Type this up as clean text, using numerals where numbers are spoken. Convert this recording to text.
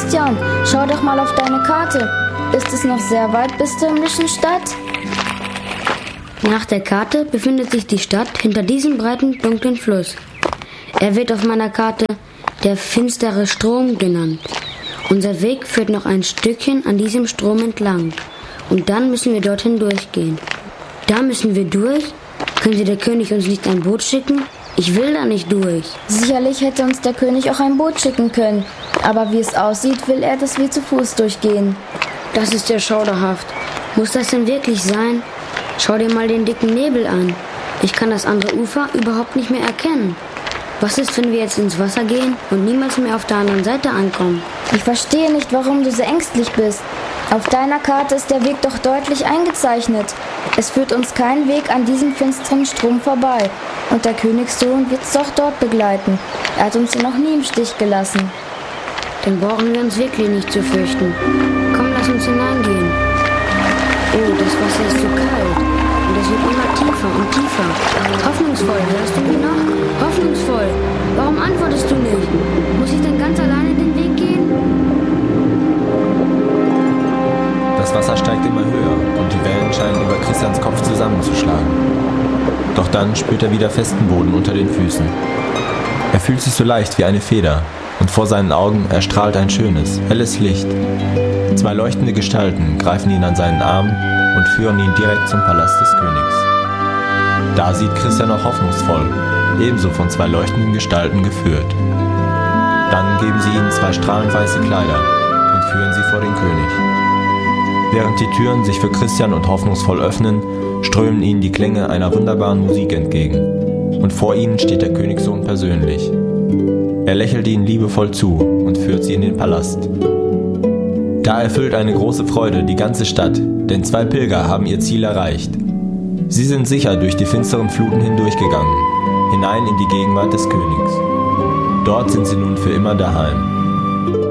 Christian, schau doch mal auf deine Karte. Ist es noch sehr weit bis zur himmlischen Stadt? Nach der Karte befindet sich die Stadt hinter diesem breiten, dunklen Fluss. Er wird auf meiner Karte der finstere Strom genannt. Unser Weg führt noch ein Stückchen an diesem Strom entlang. Und dann müssen wir dorthin durchgehen. Da müssen wir durch? Könnte der König uns nicht ein Boot schicken? Ich will da nicht durch. Sicherlich hätte uns der König auch ein Boot schicken können. Aber wie es aussieht, will er, dass wir zu Fuß durchgehen. Das ist ja schauderhaft. Muss das denn wirklich sein? Schau dir mal den dicken Nebel an. Ich kann das andere Ufer überhaupt nicht mehr erkennen. Was ist, wenn wir jetzt ins Wasser gehen und niemals mehr auf der anderen Seite ankommen? Ich verstehe nicht, warum du so ängstlich bist. Auf deiner Karte ist der Weg doch deutlich eingezeichnet. Es führt uns kein Weg an diesem finsteren Strom vorbei. Und der Königssohn wird es doch dort begleiten. Er hat uns ja noch nie im Stich gelassen. Dann brauchen wir uns wirklich nicht zu fürchten. Komm, lass uns hineingehen. Oh, das Wasser ist so kalt. Und es wird immer tiefer und tiefer. Hoffnungsvoll, hörst du mich noch? Hoffnungsvoll. Warum antwortest du nicht? Muss ich dann ganz alleine den Weg gehen? Das Wasser steigt immer höher und die Wellen scheinen über Christians Kopf zusammenzuschlagen. Doch dann spürt er wieder festen Boden unter den Füßen. Er fühlt sich so leicht wie eine Feder und vor seinen Augen erstrahlt ein schönes, helles Licht. 2 leuchtende Gestalten greifen ihn an seinen Arm und führen ihn direkt zum Palast des Königs. Da sieht Christian noch hoffnungsvoll, ebenso von 2 leuchtenden Gestalten geführt. Dann geben sie ihnen 2 strahlend weiße Kleider und führen sie vor den König. Während die Türen sich für Christian und hoffnungsvoll öffnen, strömen ihnen die Klänge einer wunderbaren Musik entgegen. Und vor ihnen steht der Königssohn persönlich. Er lächelt ihnen liebevoll zu und führt sie in den Palast. Da erfüllt eine große Freude die ganze Stadt, denn 2 Pilger haben ihr Ziel erreicht. Sie sind sicher durch die finsteren Fluten hindurchgegangen, hinein in die Gegenwart des Königs. Dort sind sie nun für immer daheim.